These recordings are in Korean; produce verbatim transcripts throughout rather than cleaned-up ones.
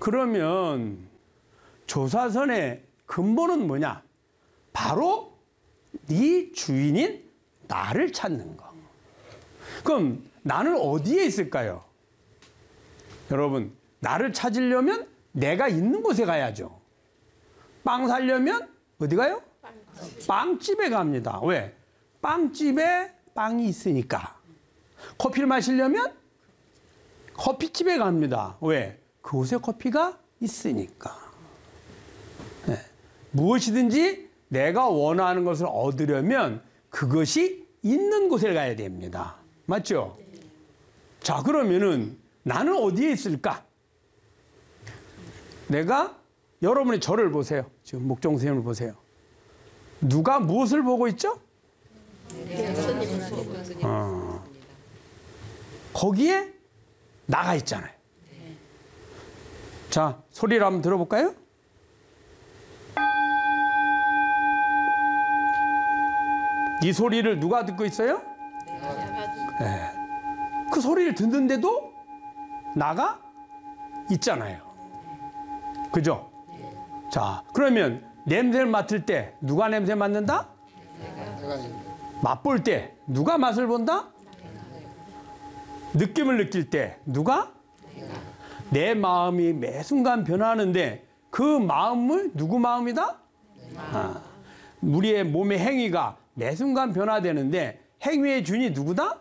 그러면 조사선의 근본은 뭐냐? 바로 네 주인인 나를 찾는 거. 그럼 나는 어디에 있을까요? 여러분, 나를 찾으려면 내가 있는 곳에 가야죠. 빵 사려면 어디 가요? 빵집. 빵집에 갑니다. 왜? 빵집에 빵이 있으니까. 커피를 마시려면 커피집에 갑니다. 왜? 그곳에 커피가 있으니까. 네. 무엇이든지 내가 원하는 것을 얻으려면 그것이 있는 곳에 가야 됩니다. 맞죠? 네. 자, 그러면은 나는 어디에 있을까? 내가, 여러분이 저를 보세요. 지금 목종 선생님을 보세요. 누가 무엇을 보고 있죠? 네. 어. 거기에 나가 있잖아요. 네. 자, 소리를 한번 들어볼까요? 이 소리를 누가 듣고 있어요? 네. 그 소리를 듣는데도 나가 있잖아요. 그죠? 네. 자, 그러면 냄새를 맡을 때 누가 냄새 맡는다? 맛볼 때 누가 맛을 본다? 느낌을 느낄 때 누가? 내 마음이 매 순간 변하는데 그 마음을 누구 마음이다? 아, 우리의 몸의 행위가 매 순간 변화되는데 행위의 주인이 누구다?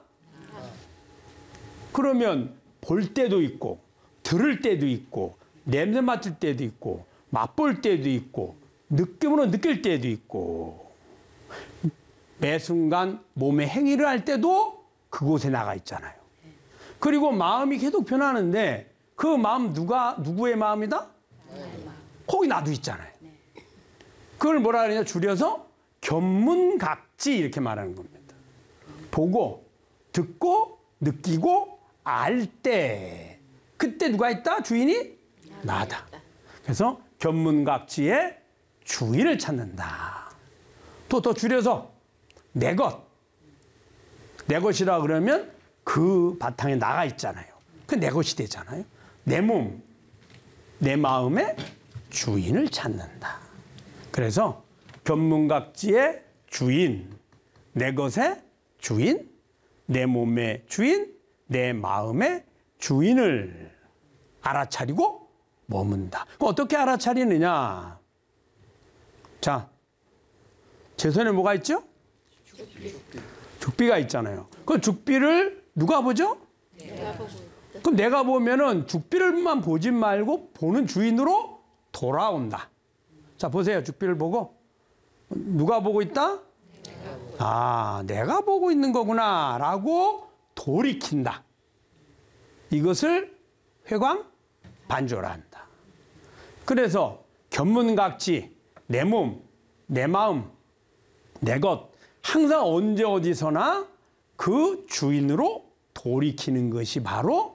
그러면 볼 때도 있고 들을 때도 있고 냄새 맡을 때도 있고 맛볼 때도 있고 느낌으로 느낄 때도 있고 매 순간 몸의 행위를 할 때도 그곳에 나가 있잖아요. 그리고 마음이 계속 변하는데 그 마음 누가 누구의 마음이다? 거기 나도 있잖아요. 그걸 뭐라 그러냐 줄여서 견문각지 이렇게 말하는 겁니다. 보고 듣고 느끼고 알 때 그때 누가 있다? 주인이 나다. 그래서 견문각지의 주인을 찾는다. 또 더 줄여서 내 것. 내 것이라 그러면 그 바탕에 나가 있잖아요. 그 내 것이 되잖아요. 내 몸, 내 마음의 주인을 찾는다. 그래서 견문각지의 주인, 내 것의 주인, 내 몸의 주인, 내 마음의 주인을 알아차리고 머문다. 어떻게 알아차리느냐? 자, 제 손에 뭐가 있죠? 죽비. 죽비가 있잖아요. 그 죽비를 누가 보죠? 내가 보고. 그럼 내가 보면은 죽비를만 보지 말고 보는 주인으로 돌아온다. 자, 보세요. 죽비를 보고 누가 보고 있다? 내가 보고. 아, 내가 보고 있는 거구나 라고 돌이킨다. 이것을 회광 반조한다. 그래서 견문각지, 내 몸, 내 마음, 내 것 항상 언제 어디서나 그 주인으로 돌이키는 것이 바로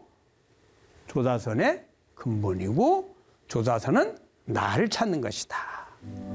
조사선의 근본이고 조사선은 나를 찾는 것이다.